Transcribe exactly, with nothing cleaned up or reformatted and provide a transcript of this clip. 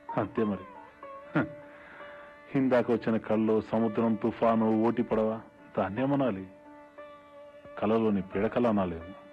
అంతే మరి. ఇందాక వచ్చిన కళ్ళు సముద్రం, తుఫాను, ఓటి పడవ దాన్నేమనాలి? కళలోని పిడకలు అనాలేము.